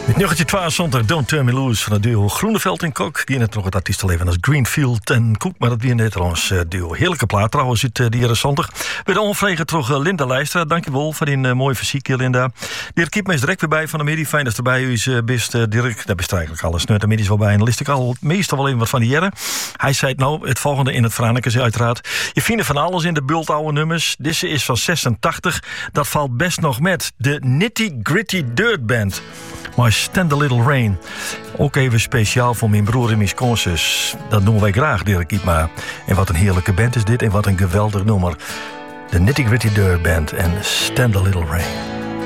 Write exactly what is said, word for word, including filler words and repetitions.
negentien tweeëntwintig, Don't Turn Me Loose van het duo Groeneveld en Kok. Die net nog het artiestenleven als Greenfield en Cook, maar dat weer net ons duo. Heerlijke plaat trouwens uit de jaren zontig. Bij de onvregen terug Linda Leijstra. Dankjewel voor die uh, mooie fysiek, Linda. Dirk Kiep me is direct weer bij van de middag. Fijn dat er bij u is, uh, best uh, Dirk. Dat is eigenlijk alles. Nu de middag wel bij en dan list ik al meestal wel even wat van die jaren. Hij zei het nou, het volgende in het Franeker uiteraard. Je vindt van alles in de bult oude nummers. Deze is van zesentachtig. Dat valt best nog met. De Nitty Gritty Dirt Band. Maar Stand a Little Rain. Ook even speciaal voor mijn broer in Wisconsin. Dat doen wij graag, Dirk Kiepma. En wat een heerlijke band is dit. En wat een geweldig nummer. De Nitty Gritty Dirt Band en Stand a Little Rain.